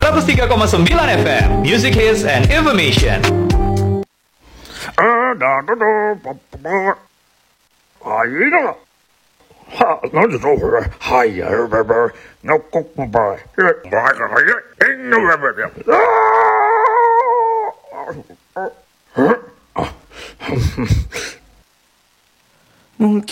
103,9 FM Music Hits and Information. いな哈，那就这会儿，哎呀，那公不白， もう